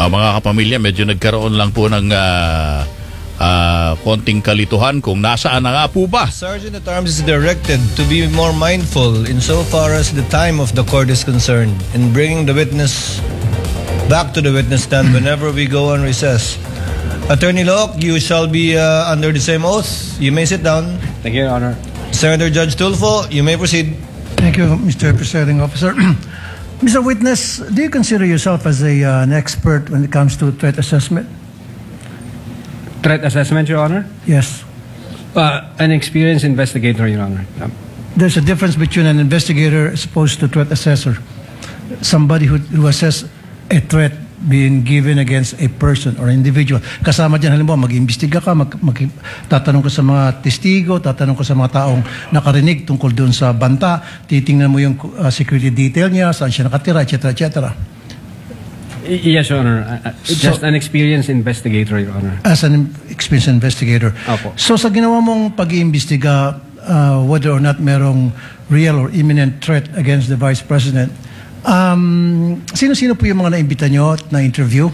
Mga kapamilya, medyo nagkaroon lang po ng konting kalituhan kung nasaan na nga po ba. Sergeant at Arms is directed to be more mindful insofar as the time of the court is concerned in bringing the witness back to the witness stand whenever we go on recess. Attorney Locke, you shall be under the same oath. You may sit down. Thank you, Your Honor. Senator Judge Tulfo, you may proceed. Thank you, Mr. Presiding Officer. Mr. Witness, do you consider yourself as an expert when it comes to threat assessment? Threat assessment, Your Honor? Yes. An experienced investigator, Your Honor. There's a difference between an investigator as opposed to threat assessor. Somebody who assess a threat being given against a person or individual. Kasama dyan, halimbawa, mag-imbestiga ka, tatanong ka sa mga testigo, tatanong ka sa mga taong nakarinig tungkol doon sa banta, titingnan mo yung security detail niya, saan siya nakatira, etc., etc. Yes, Your Honor. Just an experienced investigator, Your Honor. As an experienced investigator. Opo. So sa ginawa mong pag-iimbestiga, whether or not merong real or imminent threat against the Vice President, sino-sino po yung mga naimbita nyo at na-interview?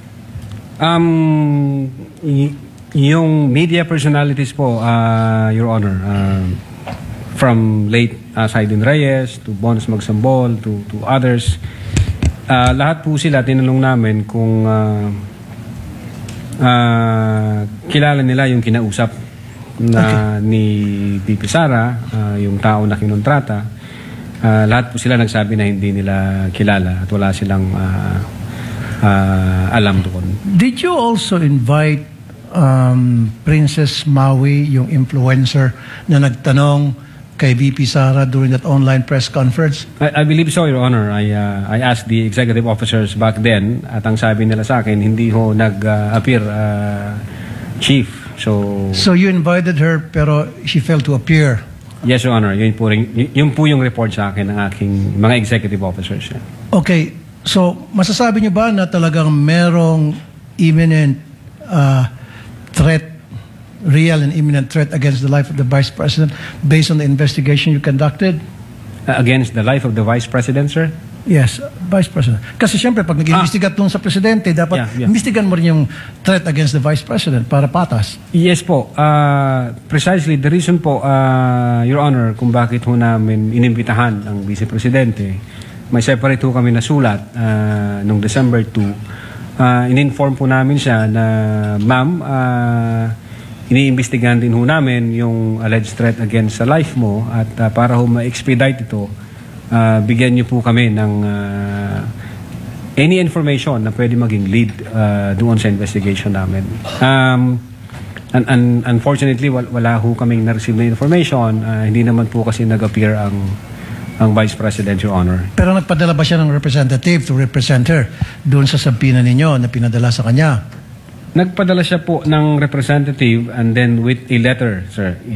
Yung media personalities po, Your Honor, from late Saidin Reyes to Bones Magsambol to others, lahat po sila tinanong namin kung kilala nila yung kinausap na ni VP Sara, yung tao na kinontrata. Lahat po sila nagsabi na hindi nila kilala at wala silang alam doon. Did you also invite Princess Maui, yung influencer na nagtanong kay VP Sara during that online press conference? I believe so, Your Honor. I asked the executive officers back then at ang sabi nila sa akin, hindi ho nag-appear chief. So you invited her pero she failed to appear? Yes, Your Honor. Yun po yung report sa akin ng aking mga executive officers. Okay. So, masasabi niyo ba na talagang merong imminent threat, real and imminent threat against the life of the Vice President based on the investigation you conducted? Against the life of the Vice President, sir? Yes, Vice President. Kasi siyempre, pag nag-investigat lang sa Presidente, dapat investigan mo rin yung threat against the Vice President para patas. Yes po. Precisely, the reason po, Your Honor, kung bakit ho namin inimbitahan ang Vice Presidente, may separate ho kami na sulat noong December 2. In-inform po namin siya na, ma'am, iniimbestigahan din ho namin yung alleged threat against sa life mo at para ho ma-expedite ito, bigyan niyo po kami ng any information na pwede maging lead doon sa investigation namin. Unfortunately, wala ho kaming na-receive na information. Hindi naman po kasi nag-appear ang Vice President, Your Honor. Pero nagpadala ba siya ng representative to represent her doon sa sabina ninyo na pinadala sa kanya? Nagpadala siya po ng representative and then with a letter, sir.